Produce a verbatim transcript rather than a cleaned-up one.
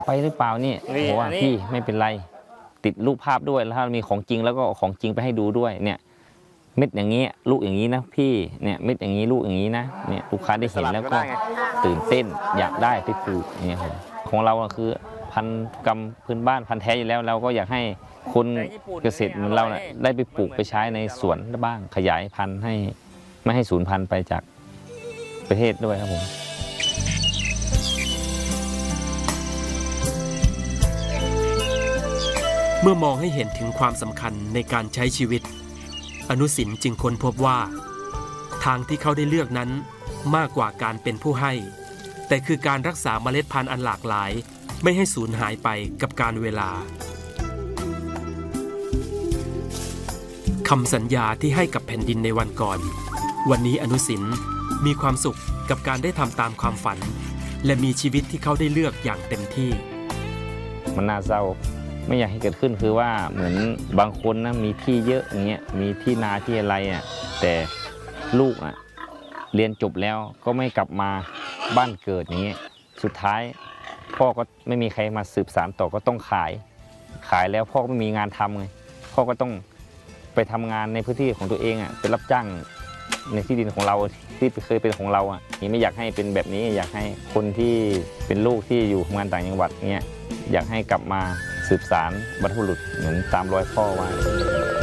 ไปหรือเปล่านี่บอกว่าพี่ไม่เป็นไรติดรูปภาพด้วยแล้วถ้ามีของจริงแล้วก็ของจริงไปให้ดูด้วยเนี่ยเม็ดอย่างนี้ลูกอย่างนี้นะพี่เนี่ยเม็ดอย่างนี้ลูกอย่างนี้นะเนี่ยลูกค้าได้เห็นแล้วก็ตื่นเต้นอยากได้ไปปลูกเนี่ยครับของเราคือพันธุ์กรรมพื้นบ้านพันธุ์แท้อยู่แล้วเราก็อยากให้คนเกษตรเหมือนเราเนี่ยได้ไปปลูกไปใช้ในสวนบ้างขยายพันธุ์ให้ไม่ให้สูญพันธุ์ไปจากประเทศด้วยครับผมเมื่อมองให้เห็นถึงความสำคัญในการใช้ชีวิตอนุสินจึงค้นพบว่าทางที่เขาได้เลือกนั้นมากกว่าการเป็นผู้ให้แต่คือการรักษาเมล็ดพันธุ์อันหลากหลายไม่ให้สูญหายไปกับการเวลาคำสัญญาที่ให้กับแผ่นดินในวันก่อนวันนี้อนุสินมีความสุขกับการได้ทำตามความฝันและมีชีวิตที่เขาได้เลือกอย่างเต็มที่มันน่าเศร้าไม่อยากให้เกิดขึ้นคือว่าเหมือนบางคนนะมีที่เยอะอย่างเงี้ยมีที่นาที่อะไรอ่ะแต่ลูกอ่ะเรียนจบแล้วก็ไม่กลับมาบ้านเกิดอย่างเงี้ยสุดท้ายพ่อก็ไม่มีใครมาสืบสานต่อก็ต้องขายขายแล้วพ่อก็ไม่มีงานทำไงพ่อก็ต้องไปทำงานในพื้นที่ของตัวเองอ่ะไปรับจ้างในที่ดินของเราที่เคยเป็นของเราอ่ะนี่ไม่อยากให้เป็นแบบนี้อยากให้คนที่เป็นลูกที่อยู่ทำงานต่างจังหวัดเงี้ยอยากให้กลับมาสืบสานบรรพบุรุษเหมือนตามรอยพ่อไว้